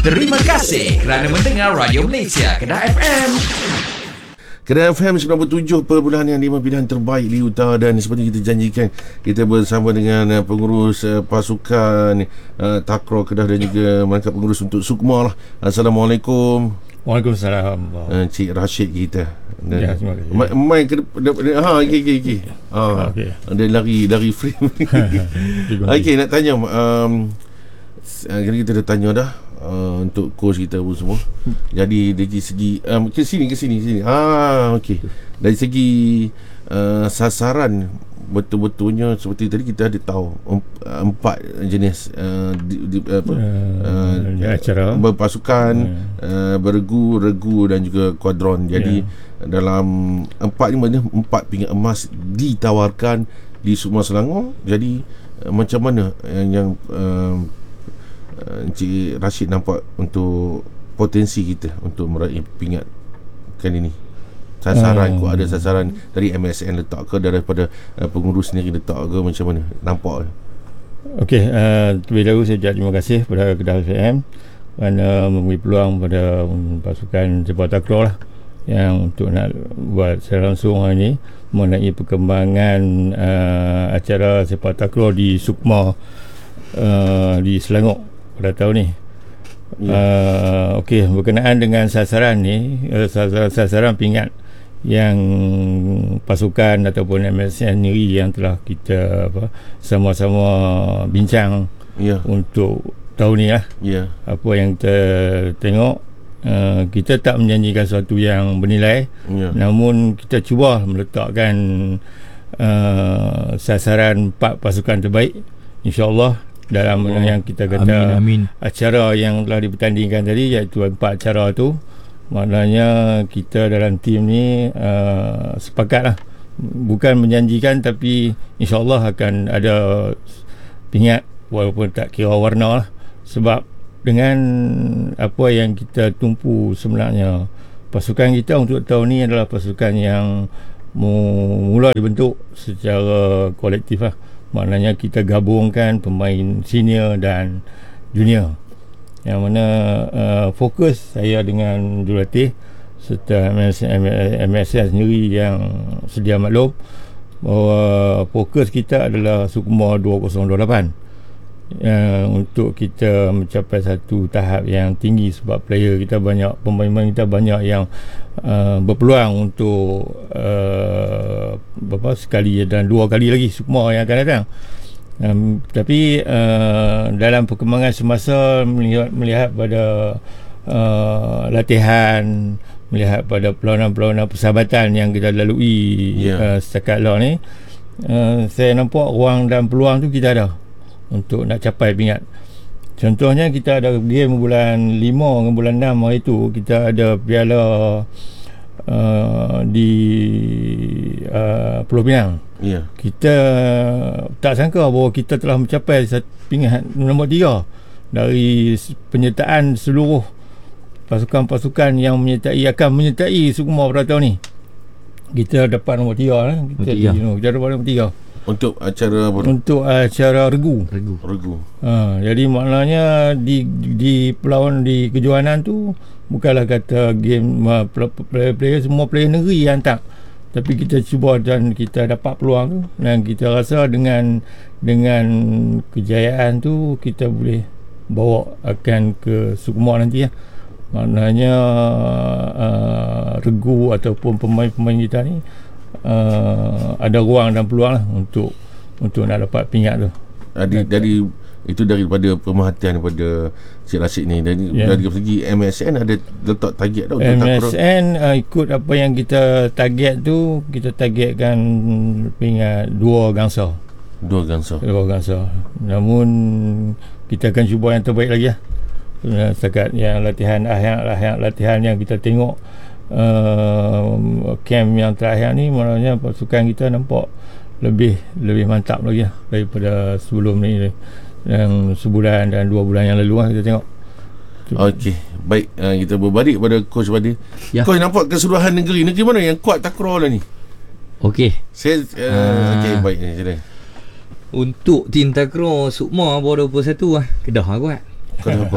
Terima kasih kerana mendengar Radio Malaysia Kedah FM. Kedah FM 97.5 pilihan terbaik di utara. Dan seperti kita janjikan, kita bersama dengan pengurus pasukan takraw Kedah dan juga merangkap pengurus untuk Sukma lah. Assalamualaikum. Waalaikumsalam. Cik Rashid kita. Ya, terima kasih. Main ke okey. Okey. Dia lari frame. Okey, nak tanya kita dah tanya dah untuk coach kita pun semua. Jadi dari segi ke sini. Okey. Dari segi sasaran, betul-betulnya seperti tadi kita ada tahu empat jenis acara berpasukan, beregu, regu dan juga kuadron. Jadi dalam empat ni maknanya 4 pingat emas ditawarkan di Sukma Selangor. Jadi macam mana yang Encik Rashid nampak untuk potensi kita untuk meraih pingat kali ni? Sasaran kau ada sasaran dari MSN letak ke, daripada pengurus sendiri letak ke, macam mana nampak? Okey, terlebih dahulu saya ucap terima kasih kepada Kedah FM kerana memberi peluang pada pasukan sepak takraw lah yang untuk nak buat secara langsung hari ini mengenai perkembangan acara sepak takraw di Sukma di Selangor pada tahun ni. Okey, berkenaan dengan sasaran ni, sasaran pingat yang pasukan ataupun MSN sendiri yang telah kita sama-sama bincang untuk tahun ni lah. Apa yang kita tengok, kita tak menjanjikan sesuatu yang bernilai, namun kita cuba meletakkan sasaran 4 pasukan terbaik, insyaAllah, dalam yang kita kata amin. Acara yang telah dipertandingkan tadi, iaitu 4 acara tu. Maknanya kita dalam tim ni sepakat lah, bukan menjanjikan, tapi insyaAllah akan ada pingat walaupun tak kira warna lah. Sebab dengan apa yang kita tumpu, sebenarnya pasukan kita untuk tahun ni adalah pasukan yang mula dibentuk secara kolektif lah. Maknanya kita gabungkan pemain senior dan junior, yang mana fokus saya dengan jurulatih serta MSN sendiri yang sedia maklum bahawa fokus kita adalah Sukma 2028 untuk kita mencapai satu tahap yang tinggi. Sebab player kita banyak, pemain kita banyak yang berpeluang untuk sekali dan 2 kali lagi Sukma yang akan datang. Tapi dalam perkembangan semasa, melihat pada latihan, melihat pada perlawanan-perlawanan persahabatan yang kita lalui setakat lah ni, saya nampak ruang dan peluang tu kita ada untuk nak capai pingat. Contohnya kita ada game bulan 5 dengan bulan 6 hari tu, kita ada piala di Pulau Pinang. Kita tak sangka bahawa kita telah mencapai pingat nombor 3 dari penyertaan seluruh pasukan-pasukan yang akan menyertai Sukma pada tahun ni. Kita dapat nombor 3 lah. Kita dapat nombor 3 untuk acara apa? Untuk acara regu. Jadi maknanya di perlawanan di kejohanan tu bukanlah kata game player semua player negeri yang hantar, tapi kita cuba dan kita dapat peluang tu, dan kita rasa dengan kejayaan tu kita boleh bawa akan ke Sukma nanti lah. Maknanya regu ataupun pemain-pemain kita ni ada ruang dan peluang lah untuk nak dapat pingat tu. Dari itu daripada pemerhatian daripada Cik Rashid ni. Dari segi MSN ada letak target dah untuk MSN ikut apa yang kita target tu, kita targetkan pingat 2 gangsa. Namun kita akan cuba yang terbaik lagi lah. Setakat yang latihan yang kita tengok, camp yang terakhir ni, maknanya pasukan kita nampak lebih mantap lagi lah daripada sebelum ni, yang sebulan dan 2 bulan yang lalu lah kita tengok. Okey, baik, kita berbalik pada Coach Badil. Coach, nampak keseluruhan negeri mana yang kuat takraw lah ni? Okey, saya okey, baik ni. Untuk tim takraw Sukma bawah 21 lah, Kedah lah kuat. Kenapa?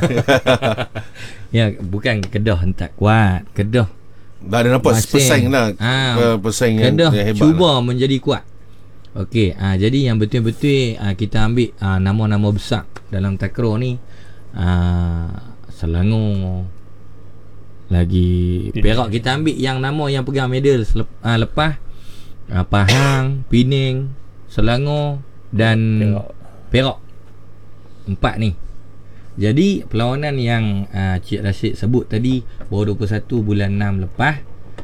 Ya, bukan Kedah tak kuat. Kedah Dah ada nampak pesaing lah. Pesaing yang Kedah hebat cuba lah. menjadi kuat. Okey, jadi yang betul-betul kita ambil nama-nama besar dalam takraw ni, Selangor, lagi Perak kita ambil yang nama yang pegang medal lepas, Pahang, Pening, Selangor dan Perak. 4 ni. Jadi perlawanan yang Cik Rashid sebut tadi baru 21 bulan 6 lepas,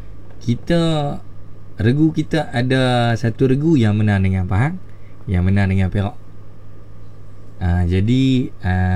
regu kita ada satu regu yang menang dengan Pahang, yang menang dengan Perak. Jadi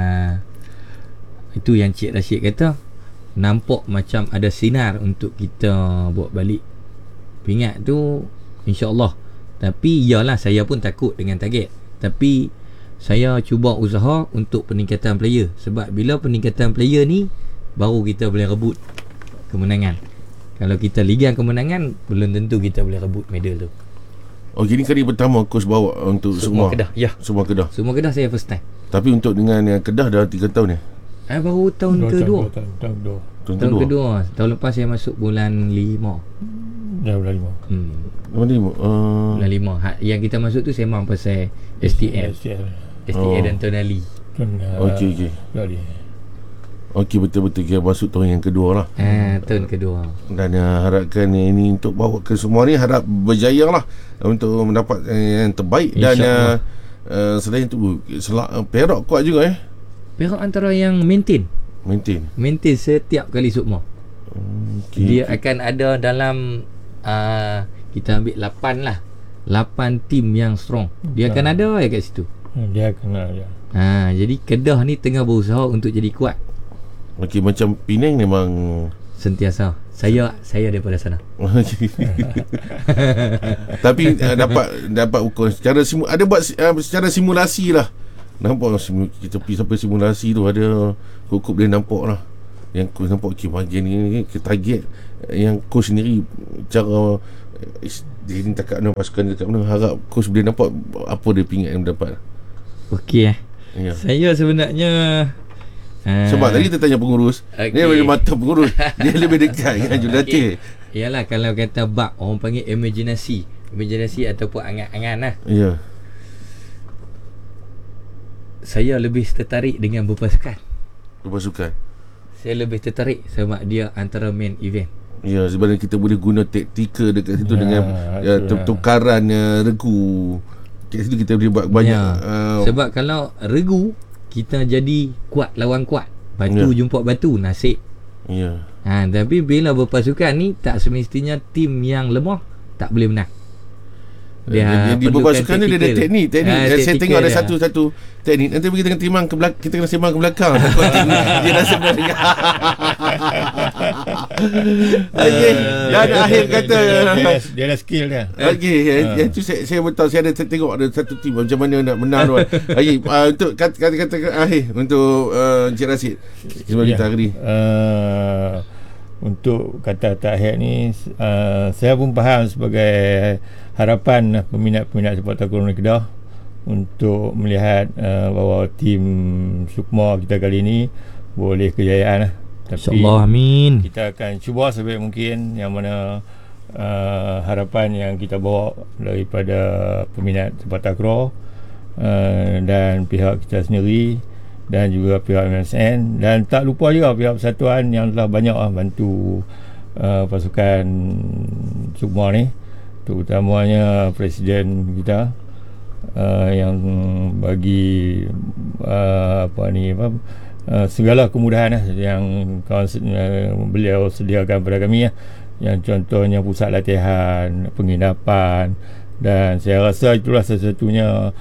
itu yang Cik Rashid kata, nampak macam ada sinar untuk kita buat balik pingat tu, insya-Allah. Tapi iyalah, saya pun takut dengan target, tapi saya cuba usaha untuk peningkatan player. Sebab bila peningkatan player ni, baru kita boleh rebut kemenangan. Kalau kita ligang kemenangan, belum tentu kita boleh rebut medal tu. Oh, gini kali pertama coach bawa untuk semua Kedah. Ya, semua Kedah. semua Kedah saya first time. Tapi untuk dengan yang Kedah dah 3 tahun ni. Baru tahun kedua. Tahun kedua. Tahun lepas saya masuk bulan 5. Dah bulan 5. Bulan 5. Yang kita masuk tu sembang pasal STL dan Tonali. Okey. Okey, betul-betul kita masuk tahun yang kedua lah. Tahun kedua. Dan harapkan ini untuk bawa ke semua ni, harap berjaya lah untuk mendapat yang terbaik. Dan selain itu Perak kuat juga Perak antara yang maintain setiap kali sukma. Dia akan ada dalam kita ambil 8 lah, 8 tim yang strong. Dia akan ada kat situ. Dia akan ada. Jadi Kedah ni tengah berusaha untuk jadi kuat. Okey, macam Penang memang sentiasa. Saya daripada sana. Tapi dapat ukur secara ada buat secara simulasi lah. Nampak kita pergi sampai simulasi tu, ada cukup dia nampak lah. Yang coach nampak bahagian ni ke target yang coach sendiri, cara dia ni tak nak pasukan dekat mana, harap coach boleh nampak apa dia pingat yang dapat. Okey ya. Saya sebenarnya sebab tadi kita tanya pengurus, dia boleh mata pengurus, dia lebih dekat dengan jurulatih. Yalah, kalau kata bab orang panggil imaginasi ataupun angan-angan lah. Ya. Saya lebih tertarik dengan berpasukan. Saya lebih tertarik sebab dia antara main event. Ya, sebenarnya kita boleh guna taktikal dekat situ dengan tukaran regu. Kat situ kita boleh buat banyak. Sebab kalau regu, kita jadi kuat lawan kuat. Batu jumpa batu, nasib. Ya. Tapi bila berpasukan ni, tak semestinya tim yang lemah tak boleh menang. Dia di berpasukan ni dia ada teknik. Saya tengok ada satu teknik. Nanti kita kena timbang ke belakang, kita kena sembang ke belakang. Dia rasa benar. Okey, dan akhir kata dia ada skill dia. Okey, yang tu saya betul, saya ada tengok ada satu tim macam mana nak menang tu. Okey, untuk kata akhir untuk Encik Rashid sebelum kita akhiri. Untuk kata akhir ni, saya pun faham sebagai harapan peminat-peminat sepak takraw Kedah untuk melihat bahawa tim Sukma kita kali ini boleh kejayaan. Tapi InsyaAllah, amin. Kita akan cuba sebaik mungkin, yang mana harapan yang kita bawa daripada peminat sepak takraw dan pihak kita sendiri dan juga pihak MSN, dan tak lupa juga pihak persatuan yang telah banyak bantu pasukan Sukma ni, terutamanya Presiden kita yang bagi segala kemudahan yang beliau sediakan kepada kami, yang contohnya pusat latihan, penginapan, dan saya rasa itulah sesatunya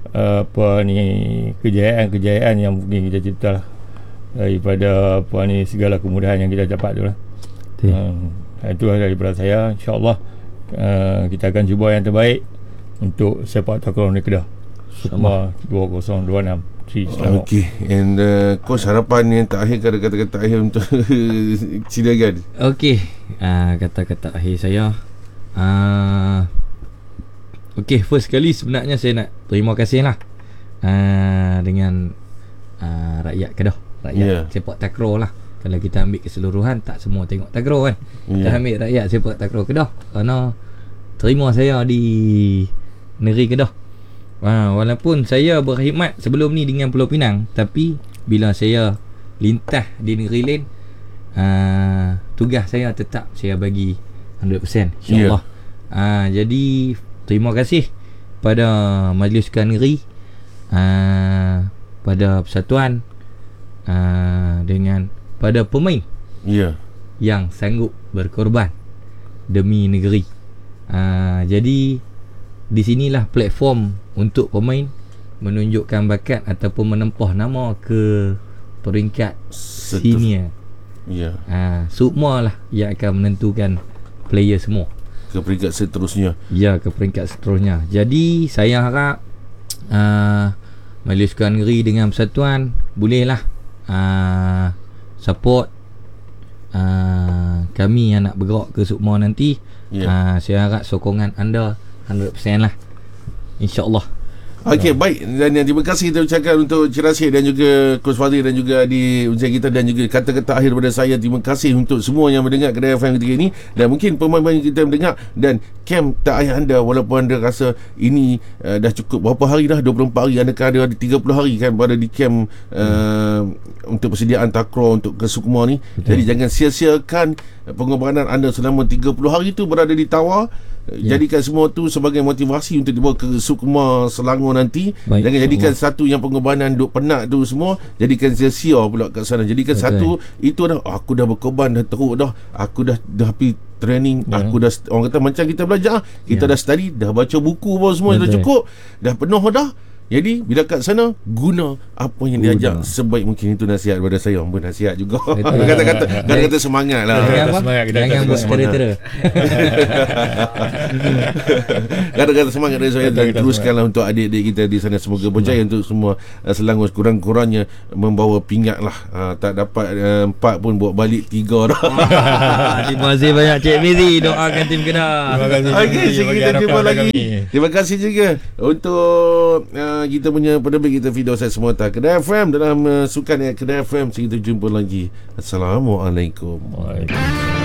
kejayaan yang mungkin kita cipta lah, daripada segala kemudahan yang kita dapat tu lah. Itulah daripada saya. InsyaAllah kita akan cuba yang terbaik untuk sepak takraw Kedah Sukma 2026. Okey, and coach, harapan yang terakhir, kata-kata akhir untuk silakan. Okey, kata-kata akhir saya, okey, first kali sebenarnya saya nak terima kasih lah dengan rakyat Kedah, rakyat sepak takraw lah. Kalau kita ambil keseluruhan, tak semua tengok takraw kan. Kita ambil rakyat sepak takraw Kedah, kerana terima saya di negeri Kedah. Walaupun saya berkhidmat sebelum ni dengan Pulau Pinang, tapi bila saya lintas di negeri lain, tugas saya tetap saya bagi 100% insyaAllah. Jadi terima kasih pada Majlis Sukan Negeri, pada persatuan, dengan pada pemain yang sanggup berkorban demi negeri. Jadi di sinilah platform untuk pemain menunjukkan bakat ataupun menempah nama ke peringkat senior. Semua lah yang akan menentukan player semua ke peringkat seterusnya. Ke peringkat seterusnya. Jadi saya harap Majlis Sukan Negeri dengan persatuan bolehlah support kami yang nak bergerak ke Sukma nanti. Saya harap sokongan anda 100% lah, InsyaAllah. Okey, baik. Dan terima kasih kita ucapkan untuk Cik Rashid dan juga Coach Fadil dan juga di ujian kita, dan juga kata-kata akhir daripada saya. Terima kasih untuk semua yang mendengar Kedah FM ketika ini, dan mungkin pemain-pemain kita mendengar dan kem tak ayah anda, walaupun anda rasa ini dah cukup berapa hari dah, 24 hari, anda ada 30 hari kan pada di kem untuk persediaan takraw untuk ke Sukma ni. Jadi jangan sia-siakan pengorbanan anda selama 30 hari itu berada di Tawar. Jadikan semua tu sebagai motivasi untuk dibawa ke Sukma Selangor nanti. Jangan jadikan satu yang pengorbanan duk penat tu semua jadikan sia-sia pula kat sana. Jadikan satu itu dah, aku dah berkorban, dah teruk dah, aku dah pergi training, aku dah, orang kata macam kita belajar, kita dah study, dah baca buku pun semua dah cukup, dah penuh dah. Jadi bila kat sana, guna apa yang diajar sebaik mungkin. Itu nasihat daripada saya. Pun nasihat juga. Kata-kata semangat lah. Jangan buat tera-tera. Kata-kata semangat dari saya. Dan teruskanlah untuk adik-adik kita di sana. Semoga berjaya untuk semua Selangor. Kurang-kurangnya membawa pingat lah. Tak dapat 4 pun buat balik 3 dah. Terima kasih banyak Cik Mizi. Doakan tim Kedah. Okey, kita jumpa lagi. Terima kasih juga untuk kita punya penerbit kita, Firdaus Semota, Kedah FM dalam Sukan Kedah FM. Kita jumpa lagi. Assalamualaikum. Waalaikumsalam.